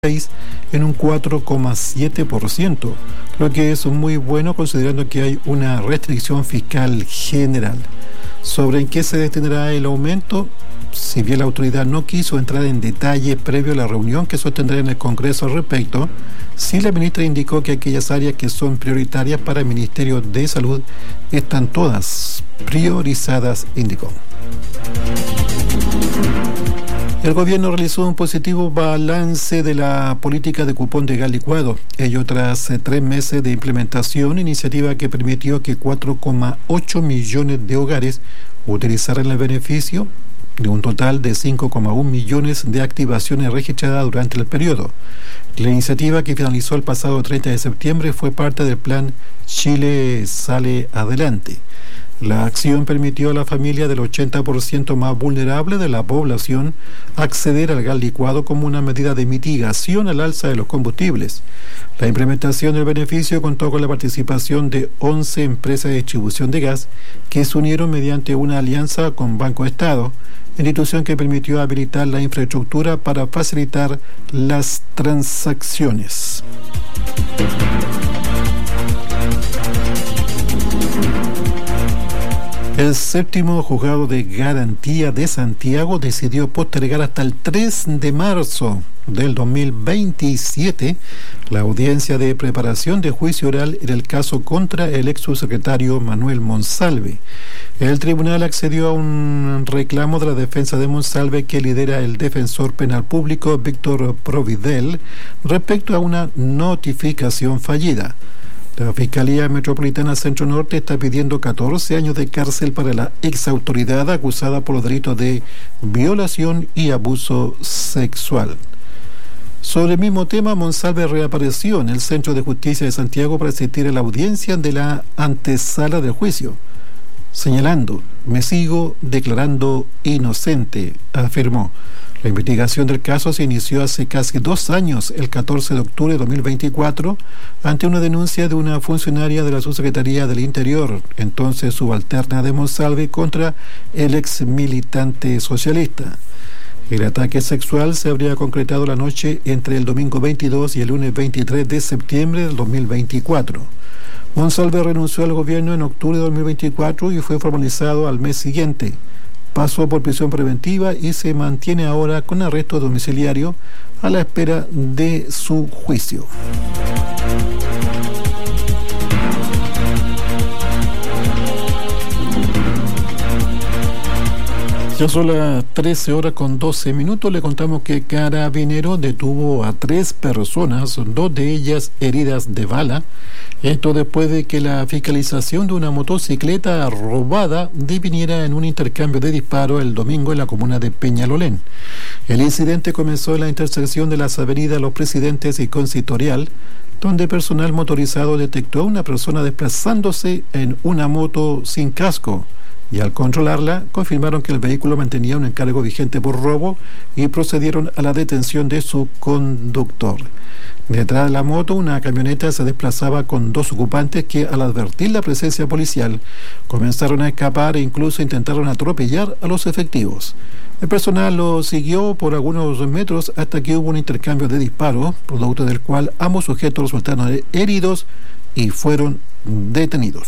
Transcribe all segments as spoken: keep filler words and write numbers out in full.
en un cuatro coma siete por ciento, lo que es muy bueno considerando que hay una restricción fiscal general. ¿Sobre en qué se destinará el aumento? Si bien la autoridad no quiso entrar en detalle previo a la reunión que sostendrá en el Congreso al respecto, sí la ministra indicó que aquellas áreas que son prioritarias para el Ministerio de Salud están todas priorizadas, indicó. El gobierno realizó un positivo balance de la política de cupón de gas licuado, ello tras eh, tres meses de implementación, iniciativa que permitió que cuatro coma ocho millones de hogares utilizaran el beneficio de un total de cinco coma uno millones de activaciones registradas durante el periodo. La iniciativa, que finalizó el pasado treinta de septiembre, fue parte del plan Chile Sale Adelante. La acción permitió a la familia del ochenta por ciento más vulnerable de la población acceder al gas licuado como una medida de mitigación al alza de los combustibles. La implementación del beneficio contó con la participación de once empresas de distribución de gas que se unieron mediante una alianza con Banco Estado, institución que permitió habilitar la infraestructura para facilitar las transacciones. El séptimo juzgado de garantía de Santiago decidió postergar hasta el tres de marzo del dos mil veintisiete la audiencia de preparación de juicio oral en el caso contra el ex subsecretario Manuel Monsalve. El tribunal accedió a un reclamo de la defensa de Monsalve que lidera el defensor penal público Víctor Providel respecto a una notificación fallida. La Fiscalía Metropolitana Centro Norte está pidiendo catorce años de cárcel para la exautoridad acusada por los delitos de violación y abuso sexual. Sobre el mismo tema, Monsalve reapareció en el Centro de Justicia de Santiago para asistir a la audiencia de la antesala del juicio, señalando: "Me sigo declarando inocente", afirmó. La investigación del caso se inició hace casi dos años, el catorce de octubre de dos mil veinticuatro, ante una denuncia de una funcionaria de la Subsecretaría del Interior, entonces subalterna de Monsalve, contra el ex militante socialista. El ataque sexual se habría concretado la noche entre el domingo veintidós y el lunes veintitrés de septiembre del dos mil veinticuatro. Monsalve renunció al gobierno en octubre de dos mil veinticuatro y fue formalizado al mes siguiente. Pasó por prisión preventiva y se mantiene ahora con arresto domiciliario a la espera de su juicio. Ya son las trece horas con doce minutos. Le contamos que Carabineros detuvo a tres personas, dos de ellas heridas de bala. Esto después de que la fiscalización de una motocicleta robada deviniera en un intercambio de disparos el domingo en la comuna de Peñalolén. El incidente comenzó en la intersección de las avenidas Los Presidentes y Consistorial, donde personal motorizado detectó a una persona desplazándose en una moto sin casco, y al controlarla confirmaron que el vehículo mantenía un encargo vigente por robo y procedieron a la detención de su conductor. Detrás de la moto, una camioneta se desplazaba con dos ocupantes que, al advertir la presencia policial, comenzaron a escapar e incluso intentaron atropellar a los efectivos. El personal lo siguió por algunos metros hasta que hubo un intercambio de disparos, producto del cual ambos sujetos resultaron heridos y fueron detenidos.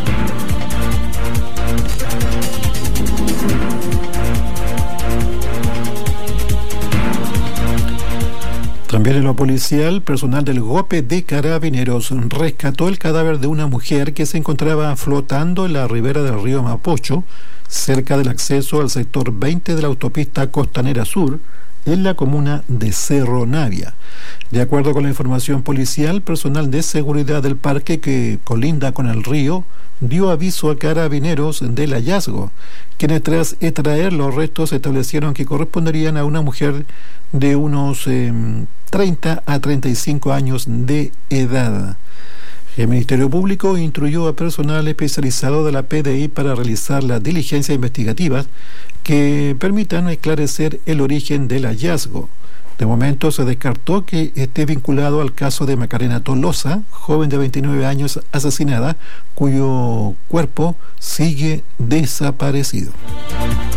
También en lo policial, personal del GOPE de Carabineros rescató el cadáver de una mujer que se encontraba flotando en la ribera del río Mapocho, cerca del acceso al sector veinte de la autopista Costanera Sur, en la comuna de Cerro Navia. De acuerdo con la información policial, personal de seguridad del parque que colinda con el río dio aviso a Carabineros del hallazgo, quienes tras extraer los restos establecieron que corresponderían a una mujer de unos eh, treinta a treinta y cinco años de edad. El Ministerio Público instruyó a personal especializado de la P D I para realizar las diligencias investigativas que permitan esclarecer el origen del hallazgo. De momento se descartó que esté vinculado al caso de Macarena Tolosa, joven de veintinueve años asesinada, cuyo cuerpo sigue desaparecido.